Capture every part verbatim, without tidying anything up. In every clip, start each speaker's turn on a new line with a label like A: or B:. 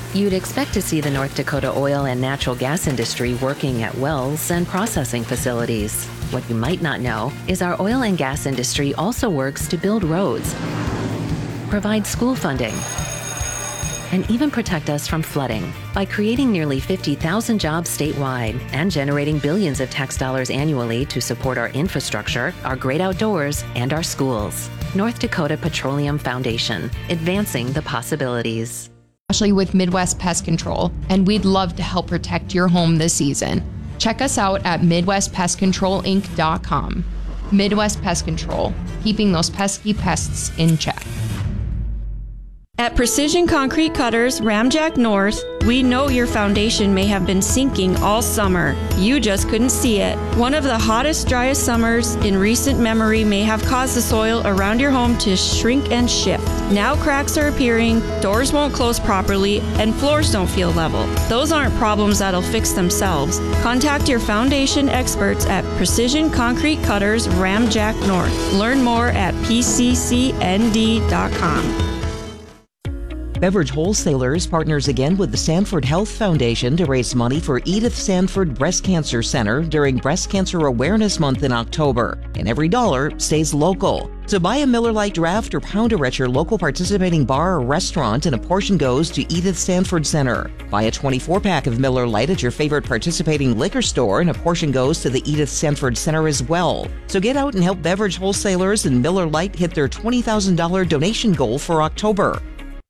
A: You'd expect to see the North Dakota oil and natural gas industry working at wells and processing facilities. What you might not know is our oil and gas industry also works to build roads, provide school funding, and even protect us from flooding by creating nearly fifty thousand jobs statewide and generating billions of tax dollars annually to support our infrastructure, our great outdoors, and our schools. North Dakota Petroleum Foundation, advancing the possibilities.
B: Especially with Midwest Pest Control, and we'd love to help protect your home this season. Check us out at Midwest Pest Control Inc dot com. Midwest Pest Control, keeping those pesky pests in check.
C: At Precision Concrete Cutters, Ramjack North, we know your foundation may have been sinking all summer. You just couldn't see it. One of the hottest, driest summers in recent memory may have caused the soil around your home to shrink and shift. Now cracks are appearing, doors won't close properly, and floors don't feel level. Those aren't problems that'll fix themselves. Contact your foundation experts at Precision Concrete Cutters, Ramjack North. Learn more at P C C N D dot com.
D: Beverage Wholesalers partners again with the Sanford Health Foundation to raise money for Edith Sanford Breast Cancer Center during Breast Cancer Awareness Month in October. And every dollar stays local. So buy a Miller Lite draft or pounder at your local participating bar or restaurant, and a portion goes to Edith Sanford Center. Buy a twenty-four pack of Miller Lite at your favorite participating liquor store, and a portion goes to the Edith Sanford Center as well. So get out and help Beverage Wholesalers and Miller Lite hit their twenty thousand dollars donation goal for October.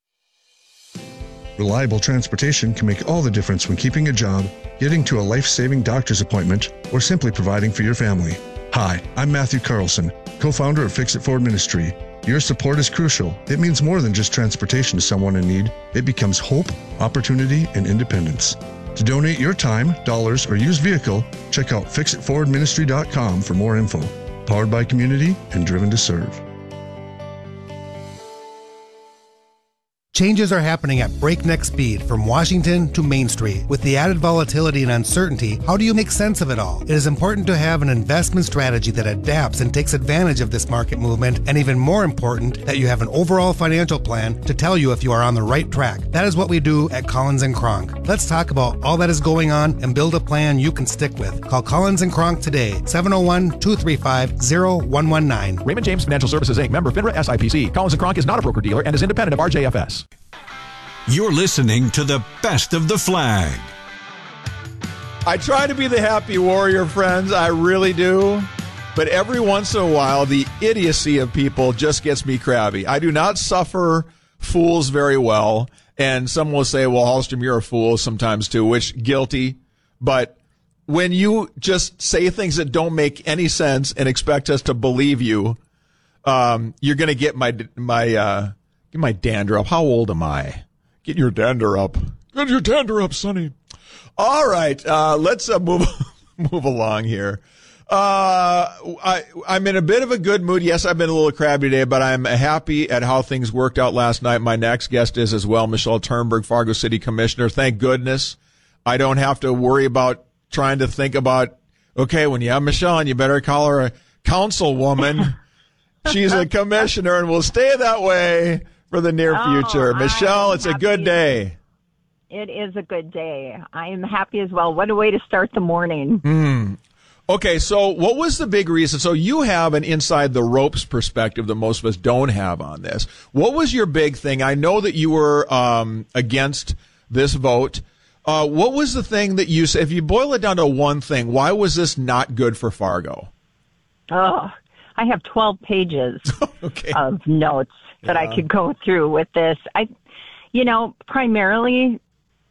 E: Reliable transportation can make all the difference when keeping a job, getting to a life-saving doctor's appointment, or simply providing for your family. Hi, I'm Matthew Carlson, co-founder of Fix It Forward Ministry. Your support is crucial. It means more than just transportation to someone in need. It becomes hope, opportunity, and independence. To donate your time, dollars, or used vehicle, check out fix it forward ministry dot com for more info. Powered by community and driven to serve.
F: Changes are happening at breakneck speed from Washington to Main Street. With the added volatility and uncertainty, how do you make sense of it all? It is important to have an investment strategy that adapts and takes advantage of this market movement, and even more important, that you have an overall financial plan to tell you if you are on the right track. That is what we do at Collins and Kronk. Let's talk about all that is going on and build a plan you can stick with. Call Collins and Kronk today, seven oh one, two three five, oh one one nine.
G: Raymond James Financial Services, Incorporated. Member FINRA S I P C. Collins and Kronk is not a broker-dealer and is independent of R J F S.
H: You're listening to the Best of the Flag.
I: I try to be the happy warrior, friends. I really do. But every once in a while, the idiocy of people just gets me crabby. I do not suffer fools very well. And some will say, well, Hallstrom, you're a fool sometimes too, which guilty. But when you just say things that don't make any sense and expect us to believe you, um, you're going to get my, my, uh, get my dander up. How old am I? Get your dander up. Get your dander up, Sonny. All right, uh, let's uh, move move along here. Uh, I, I'm in a bit of a good mood. Yes, I've been a little crabby today, but I'm happy at how things worked out last night. My next guest is as well, Michelle Turnberg, Fargo City Commissioner. Thank goodness I don't have to worry about trying to think about, okay, when you have Michelle on, you better call her a councilwoman. She's a commissioner and will stay that way for the near future.
J: Oh,
I: Michelle,
J: I'm
I: it's a
J: happy.
I: good day.
J: It is a good day. I am happy as well. What a way to start the morning.
I: Hmm. Okay, so what was the big reason? So you have an inside the ropes perspective that most of us don't have on this. What was your big thing? I know that you were um, against this vote. Uh, what was the thing that you said? If you boil it down to one thing, why was this not good for Fargo?
J: Oh, I have twelve pages
I: okay.
J: of notes that yeah. I could go through with this. I, you know, primarily,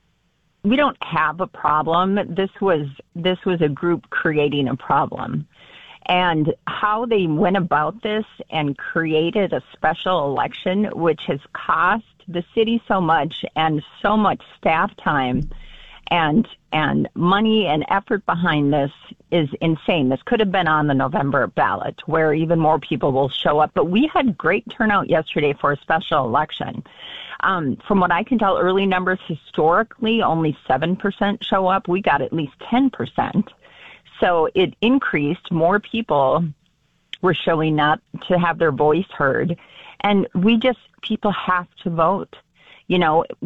J: we don't have a problem. This was this was a group creating a problem. And how they went about this and created a special election, which has cost the city so much and so much staff time and and money and effort behind this is insane. This could have been on the November ballot where even more people will show up. But we had great turnout yesterday for a special election. Um, from what I can tell, early numbers historically, only seven percent show up. We got at least ten percent. So it increased. More people were showing up to have their voice heard. And we just, people have to vote. You know,